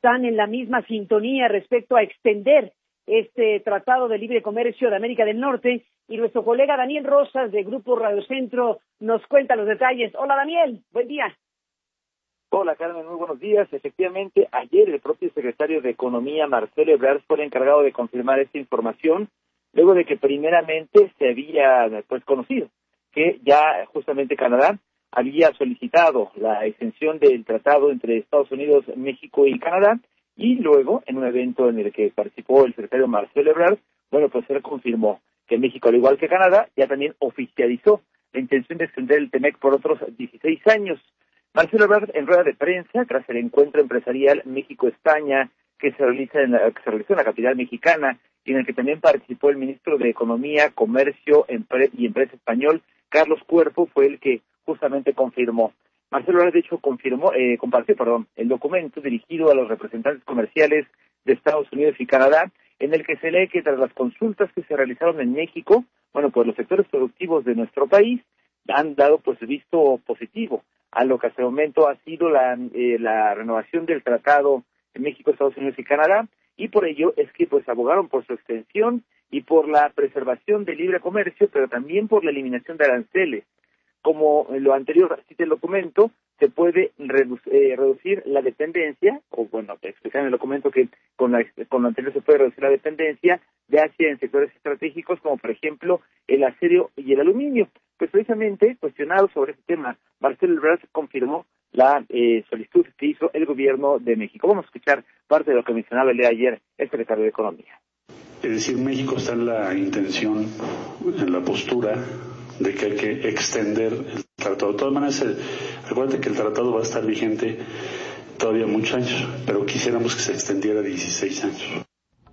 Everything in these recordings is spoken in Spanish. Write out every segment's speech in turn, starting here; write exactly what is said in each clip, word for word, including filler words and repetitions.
están en la misma sintonía respecto a extender este Tratado de Libre Comercio de América del Norte, y nuestro colega Daniel Rosas de Grupo Radio Centro nos cuenta los detalles. Hola Daniel, buen día. Hola Carmen, muy buenos días. Efectivamente, ayer el propio secretario de Economía, Marcelo Ebrard, fue el encargado de confirmar esta información, luego de que primeramente se había pues conocido que ya justamente Canadá había solicitado la extensión del tratado entre Estados Unidos, México y Canadá, y luego, en un evento en el que participó el secretario Marcelo Ebrard, bueno, pues él confirmó que México, al igual que Canadá, ya también oficializó la intención de extender el TEMEC por otros dieciséis años. Marcelo Ebrard, en rueda de prensa, tras el encuentro empresarial México-España que se realiza en la, que se realizó en la capital mexicana, y en el que también participó el ministro de Economía, Comercio Empre- y Empresa español, Carlos Cuerpo, fue el que justamente confirmó. Marcelo Ebrard, de hecho, confirmó, eh, compartió, perdón, el documento dirigido a los representantes comerciales de Estados Unidos y Canadá, en el que se lee que tras las consultas que se realizaron en México, bueno, pues los sectores productivos de nuestro país han dado pues visto positivo a lo que hasta el momento ha sido la, eh, la renovación del tratado de México, Estados Unidos y Canadá, y por ello es que pues abogaron por su extensión y por la preservación del libre comercio, pero también por la eliminación de aranceles. Como en lo anterior cita el documento, se puede redu- eh, reducir la dependencia, o bueno, explicar en el documento que con, la, con lo anterior se puede reducir la dependencia de Asia en sectores estratégicos, como por ejemplo el acero y el aluminio. Pues precisamente, cuestionado sobre este tema, Marcelo Ebrard confirmó la eh, solicitud que hizo el gobierno de México. Vamos a escuchar parte de lo que mencionaba el día de ayer el secretario de Economía. Es decir, México está en la intención, en la postura de que hay que extender el tratado. De todas maneras, el, acuérdate que el tratado va a estar vigente todavía muchos años, pero quisiéramos que se extendiera a dieciséis años.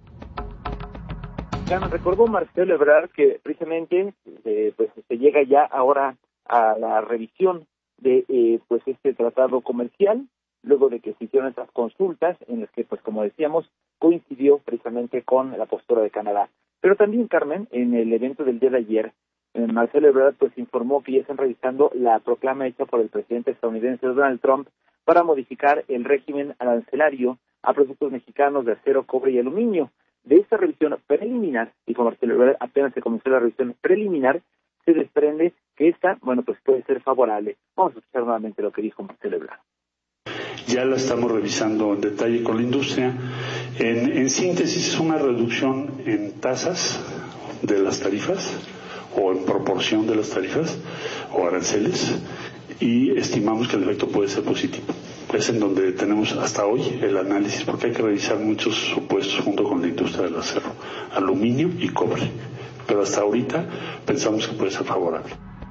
Claro, recordó Marcelo Ebrard que precisamente eh, pues se llega ya ahora a la revisión de eh, pues este tratado comercial, luego de que se hicieron estas consultas en las que, pues como decíamos, coincidió precisamente con la postura de Canadá. Pero también, Carmen, en el evento del día de ayer, eh, Marcelo Ebrard pues informó que ya están revisando la proclama hecha por el presidente estadounidense Donald Trump para modificar el régimen arancelario a productos mexicanos de acero, cobre y aluminio. De esta revisión preliminar, dijo Marcelo Ebrard, apenas se comenzó la revisión preliminar, se desprende que esta, bueno, pues puede ser favorable. Vamos a escuchar nuevamente lo que dijo Marcelo Ebrard. Ya la estamos revisando en detalle con la industria. En, en síntesis, es una reducción en tasas de las tarifas o en proporción de las tarifas o aranceles, y estimamos que el efecto puede ser positivo. Es en donde tenemos hasta hoy el análisis, porque hay que revisar muchos supuestos junto con la industria del acero, aluminio y cobre. Pero hasta ahorita pensamos que puede ser favorable.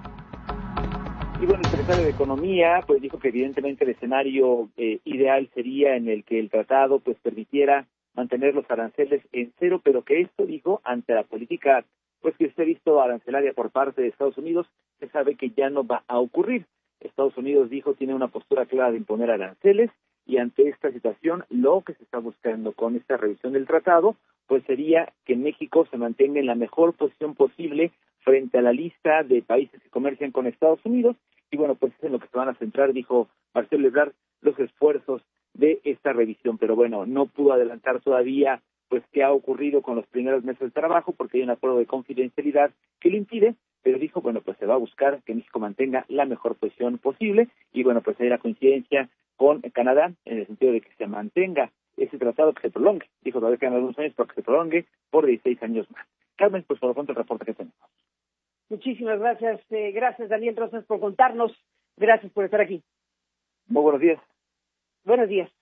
Y bueno, el secretario de Economía pues dijo que evidentemente el escenario eh, ideal sería en el que el tratado pues permitiera mantener los aranceles en cero, pero que esto, dijo, ante la política pues que se ha visto arancelaria por parte de Estados Unidos, se sabe que ya no va a ocurrir. Estados Unidos, dijo, tiene una postura clara de imponer aranceles, y ante esta situación lo que se está buscando con esta revisión del tratado pues sería que México se mantenga en la mejor posición posible frente a la lista de países que comercian con Estados Unidos, y bueno, pues es en lo que se van a centrar, dijo Marcelo Ebrard, los esfuerzos de esta revisión. Pero bueno, no pudo adelantar todavía pues qué ha ocurrido con los primeros meses de trabajo, porque hay un acuerdo de confidencialidad que lo impide, pero dijo, bueno, pues se va a buscar que México mantenga la mejor posición posible, y bueno, pues hay la coincidencia con Canadá en el sentido de que se mantenga ese tratado, que se prolongue. Dijo, todavía quedan algunos años, pero que se prolongue por dieciséis años más. Carmen, pues por lo pronto el reporte que tenemos. Muchísimas gracias, eh, gracias Daniel Rosas por contarnos, gracias por estar aquí. Muy buenos días. Buenos días.